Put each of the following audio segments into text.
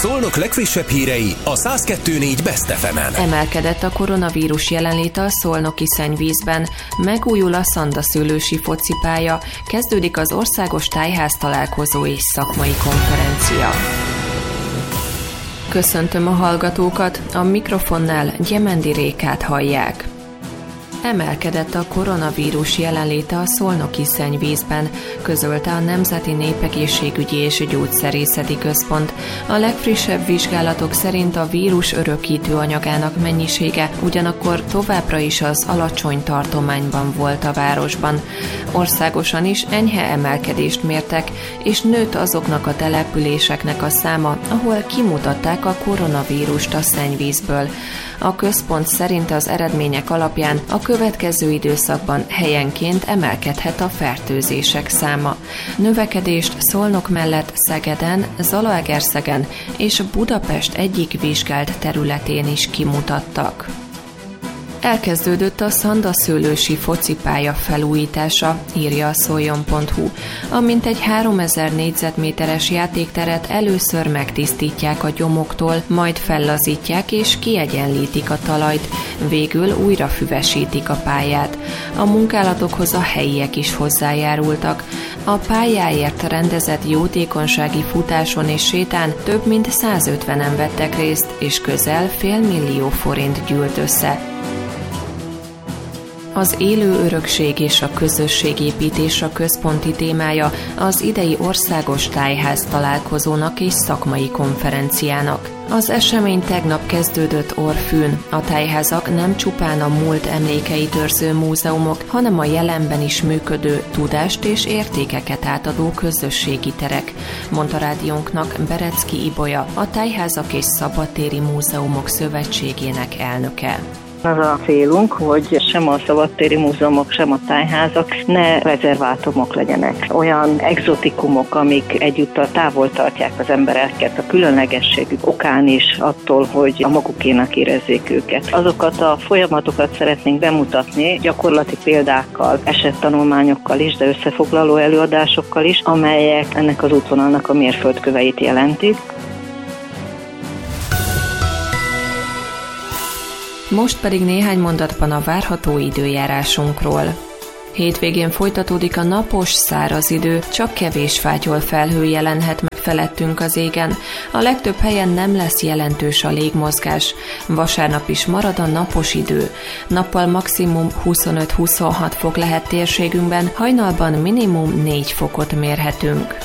Szolnok legfrissebb hírei a 102.4 Best FM-en. Emelkedett a koronavírus jelenléte a szolnoki szennyvízben, megújul a szandaszőlősi focipálya, kezdődik az országos tájház találkozó és szakmai konferencia. Köszöntöm a hallgatókat, a mikrofonnál Gyemendi Rékát hallják. Emelkedett a koronavírus jelenléte a szolnoki szennyvízben, közölte a Nemzeti Népegészségügyi és Gyógyszerészeti Központ. A legfrissebb vizsgálatok szerint a vírus örökítő anyagának mennyisége ugyanakkor továbbra is az alacsony tartományban volt a városban. Országosan is enyhe emelkedést mértek, és nőtt azoknak a településeknek a száma, ahol kimutatták a koronavírust a szennyvízből. A központ szerint az eredmények alapján a következő időszakban helyenként emelkedhet a fertőzések száma. Növekedést Szolnok mellett Szegeden, Zalaegerszegen és Budapest egyik vizsgált területén is kimutattak. Elkezdődött a szandaszőlősi focipálya felújítása, írja a szoljon.hu. A mintegy 3000 négyzetméteres játékteret először megtisztítják a gyomoktól, majd fellazítják és kiegyenlítik a talajt, végül újra füvesítik a pályát. A munkálatokhoz a helyiek is hozzájárultak. A pályáért rendezett jótékonysági futáson és sétán több mint 150-en vettek részt, és közel $500 000 forint gyűlt össze. Az élő örökség és a közösségépítés a központi témája az idei országos tájház találkozónak és szakmai konferenciának. Az esemény tegnap kezdődött Orrfűn. A tájházak nem csupán a múlt emlékeit őrző múzeumok, hanem a jelenben is működő, tudást és értékeket átadó közösségi terek, mondta rádiónknak Berecki Ibolya, a Tájházak és Szabadtéri Múzeumok Szövetségének elnöke. Az a célunk, hogy sem a szabadtéri múzeumok, sem a tájházak ne rezervátumok legyenek. Olyan egzotikumok, amik egyúttal távol tartják az embereket a különlegességük okán is attól, hogy a magukénak érezzék őket. Azokat a folyamatokat szeretnénk bemutatni gyakorlati példákkal, esettanulmányokkal is, de összefoglaló előadásokkal is, amelyek ennek az útvonalnak a mérföldköveit jelentik. Most pedig néhány mondatban a várható időjárásunkról. Hétvégén folytatódik a napos, száraz idő, csak kevés fátyol felhő jelenhet meg felettünk az égen. A legtöbb helyen nem lesz jelentős a légmozgás. Vasárnap is marad a napos idő. Nappal maximum 25-26 fok lehet térségünkben, hajnalban minimum 4 fokot mérhetünk.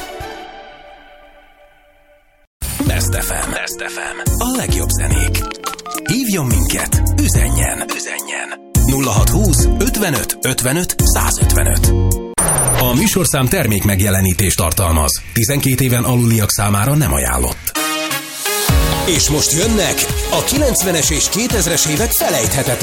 Best FM. A legjobb zenék. Hívjon minket, üzenjen. 0620 55 55 155. A műsorszám termék megjelenítést tartalmaz. 12 éven aluliak számára nem ajánlott. És most jönnek a 90-es és 2000-es évek felejthetetlen